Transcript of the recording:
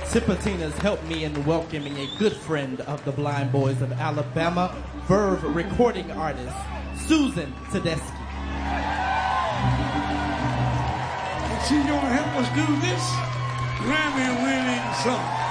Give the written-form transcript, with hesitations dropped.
Tipitina's helped me in welcoming a good friend of the Blind Boys of Alabama, Verve recording artist, Susan Tedeschi. And she's going to help us do this Grammy-winning song.